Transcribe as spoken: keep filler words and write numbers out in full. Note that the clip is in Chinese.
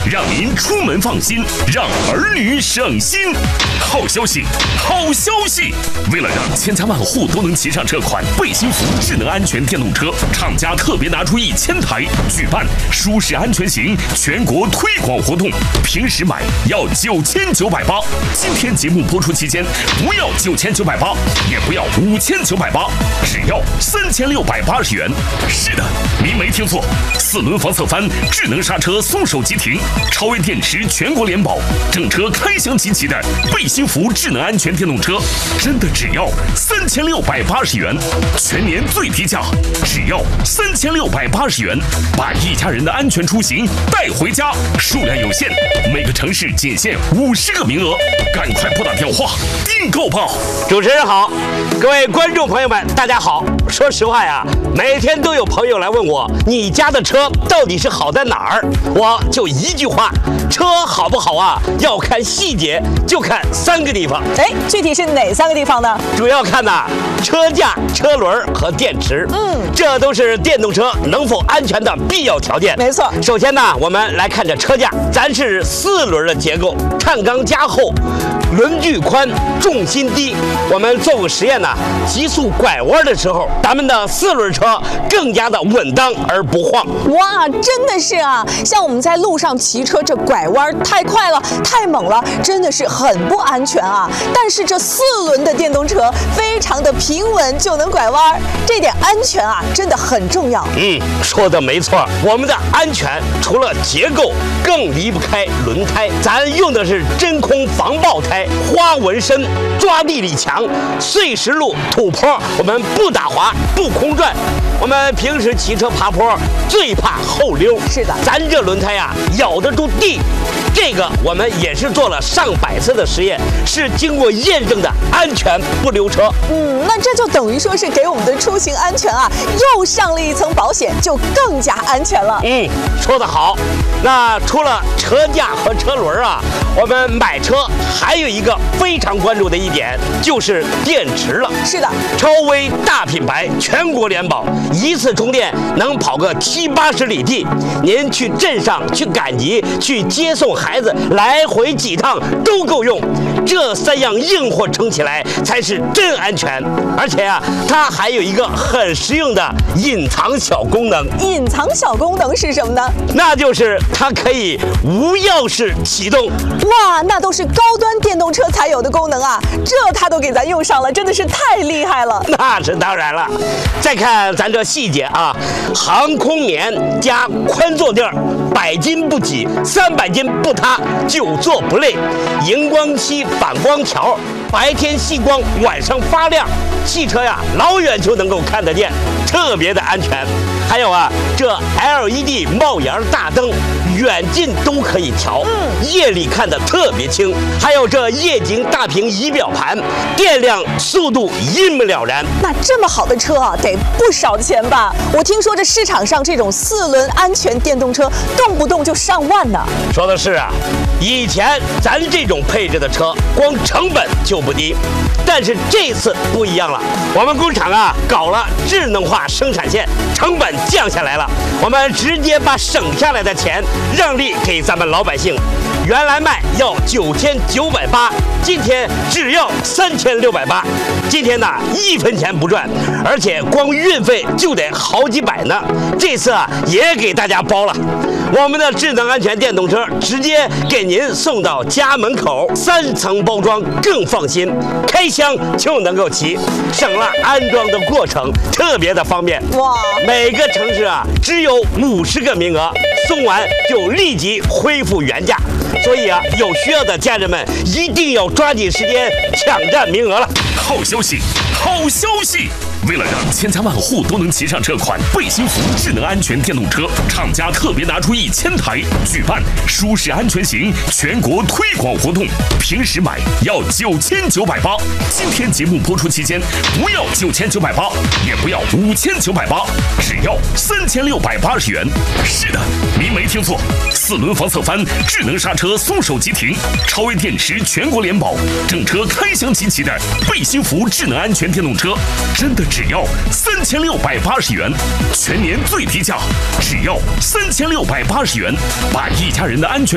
让您出门放心，让儿女省心。好消息，好消息！为了让千家万户都能骑上这款倍幸福智能安全电动车，厂家特别拿出一千台，举办舒适安全行全国推广活动。平时买要九千九百八，今天节目播出期间不要九千九百八，也不要五千九百八，只要三千六百八十元。是的，您没听错，四轮防侧翻、智能刹车、松手急停、超微电池全国联保，整车开箱集齐的倍幸福智能安全电动车，真的只要三千六百八十元，全年最低价，只要三千六百八十元，把一家人的安全出行带回家。数量有限，每个城市仅限五十个名额，赶快拨打电话订购吧。 主持人好，各位观众朋友们，大家好。说实话呀，每天都有朋友来问我，你家的车到底是好在哪儿？我就一句话，车好不好啊，要看细节，就看三个地方。 哎，具体是哪三个地方呢？ 主要看呐，车架、车轮和电池。嗯，这都是电动车能否安全的必要条件。 没错。 首先呢，我们来看这车架，咱是四轮的结构，碳钢加厚，轮距宽，重心低。我们做过实验呢，急速拐弯的时候，咱们的四轮车更加的稳当而不晃。 哇，真的是啊！像我们在路上骑车，这拐弯太快了，太猛了，真的是很不安全啊。但是这四轮的电动车非常的平稳，就能拐弯，这点安全啊，真的很重要。 嗯，说的没错，我们的安全除了结构，更离不开轮胎。咱用的是真空防爆胎，花纹深，抓地力强，碎石路、土坡我们不打滑，不空转。我们平时骑车爬坡最怕后溜， 是的， 咱这轮胎呀咬得住地。这个我们也是做了上百次的实验，是经过验证的安全不溜车。 嗯，那这就等于说是给我们的出行安全啊又上了一层保险，就更加安全了。 嗯，说得好。那除了车架和车轮啊，我们买车还有一个非常关注的一点，就是电池了。 是的， 超微大品牌，全国联保，一次充电能跑个七八十里地。您去镇上、去赶集、去接送孩子，来回几趟都够用。这三样硬货撑起来才是真安全。而且啊，它还有一个很实用的隐藏小功能。 隐藏小功能是什么呢？ 那就是它可以无钥匙启动。 哇，那都是高端电动车才有的功能啊，这它都给咱用上了，真的是太厉害了。 那是当然了。再看咱这细节啊，航空棉加宽坐垫，百斤不挤，三百斤不塌，久坐不累。荧光漆反光条，白天细光，晚上发亮。汽车呀，老远就能够看得见，特别的安全。还有啊，这 L E D 帽檐大灯，远近都可以调，嗯，夜里看得特别清。还有这液晶大屏仪表盘，电量、速度一目了然。 那这么好的车啊，得不少钱吧？我听说这市场上这种四轮安全电动车，动不动就上万呢。 说的是啊，以前咱这种配置的车，光成本就不低，但是这次不一样了，我们工厂啊搞了智能化生产线，成本降下来了，我们直接把省下来的钱让利给咱们老百姓。原来卖要九千九百八，今天只要三千六百八。今天呢，一分钱不赚，而且光运费就得好几百呢。这次啊，也给大家包了。我们的智能安全电动车直接给您送到家门口，三层包装更放心，开箱就能够骑，省了安装的过程，特别的方便。 哇！ 每个城市啊只有五十个名额，送完就立即恢复原价。所以啊，有需要的家人们一定要抓紧时间抢占名额了。 好消息，好消息！为了让千家万户都能骑上这款倍幸福智能安全电动车，厂家特别拿出一千台，举办舒适安全行全国推广活动。平时买要九千九百八，今天节目播出期间不要九千九百八，也不要五千九百八，只要三千六百八十元。是的，您没听错，四轮防侧翻、智能刹车、松手急停、超微电池全国联保，整车开箱集齐的倍幸福智能安全电动车，真的只要三千六百八十元，全年最低价，只要三千六百八十元，把一家人的安全